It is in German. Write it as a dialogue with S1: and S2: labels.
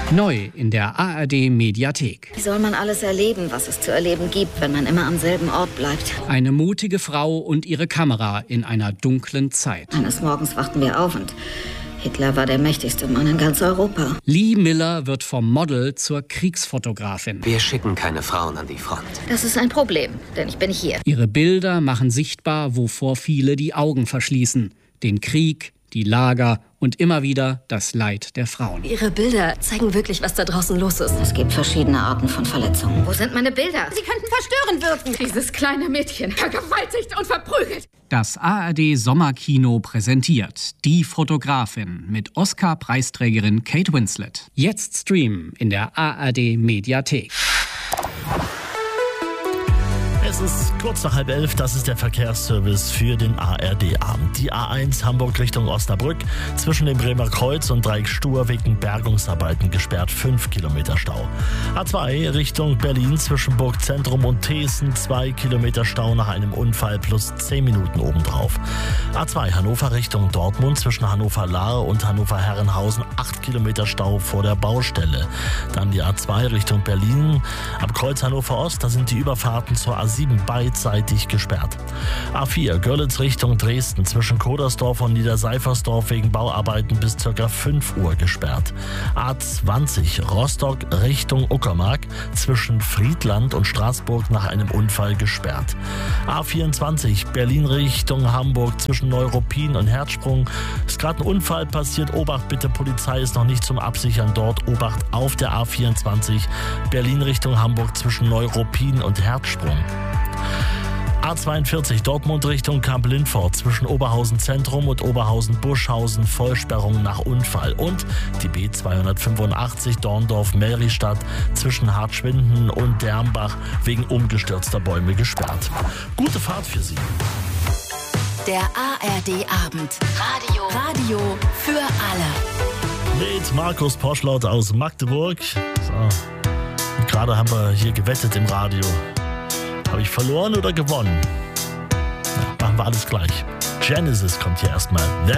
S1: Neu in der ARD-Mediathek.
S2: Wie soll man alles erleben, was es zu erleben gibt, wenn man immer am selben Ort bleibt?
S1: Eine mutige Frau und ihre Kamera in einer dunklen Zeit.
S2: Eines Morgens wachten wir auf und Hitler war der mächtigste Mann in ganz Europa.
S1: Lee Miller wird vom Model zur Kriegsfotografin.
S3: Wir schicken keine Frauen an die Front.
S2: Das ist ein Problem, denn ich bin hier.
S1: Ihre Bilder machen sichtbar, wovor viele die Augen verschließen. Den Krieg, die Lager und immer wieder das Leid der Frauen.
S4: Ihre Bilder zeigen wirklich, was da draußen los ist.
S2: Es gibt verschiedene Arten von Verletzungen.
S4: Wo sind meine Bilder? Sie könnten verstörend wirken.
S5: Dieses kleine Mädchen vergewaltigt und verprügelt.
S1: Das ARD-Sommerkino präsentiert Die Fotografin mit Oscar-Preisträgerin Kate Winslet. Jetzt streamen in der ARD-Mediathek.
S6: Es ist kurz nach 10:30, das ist der Verkehrsservice für den ARD-Abend. Die A1 Hamburg Richtung Osnabrück, zwischen dem Bremer Kreuz und Dreieck Stur wegen Bergungsarbeiten gesperrt, 5 Kilometer Stau. A2 Richtung Berlin zwischen Burgzentrum und Thesen, 2 Kilometer Stau nach einem Unfall plus 10 Minuten obendrauf. A2 Hannover Richtung Dortmund zwischen Hannover-Lahr und Hannover-Herrenhausen, 8 Kilometer Stau vor der Baustelle. Dann die A2 Richtung Berlin, am Kreuz Hannover Ost, da sind die Überfahrten zur A7 beidseitig gesperrt. A4 Görlitz Richtung Dresden zwischen Kodersdorf und Niederseifersdorf wegen Bauarbeiten bis ca. 5 Uhr gesperrt. A20 Rostock Richtung Uckermark zwischen Friedland und Straßburg nach einem Unfall gesperrt. A24 Berlin Richtung Hamburg zwischen Neuruppin und Herzsprung. Ist gerade ein Unfall passiert. Obacht bitte, Polizei ist noch nicht zum Absichern dort. Obacht auf der A24 Berlin Richtung Hamburg zwischen Neuruppin und Herzsprung. A42 Dortmund Richtung Kamp-Lindfort zwischen Oberhausen Zentrum und Oberhausen-Buschhausen, Vollsperrung nach Unfall. Und die B285 Dorndorf-Melristadt zwischen Hartschwinden und Dermbach wegen umgestürzter Bäume gesperrt. Gute Fahrt für Sie.
S4: Der ARD-Abend. Radio für alle.
S6: Mit Markus Poschlott aus Magdeburg. So. Und gerade haben wir hier gewettet im Radio. Habe ich verloren oder gewonnen? Ja, machen wir alles gleich. Genesis kommt hier erstmal.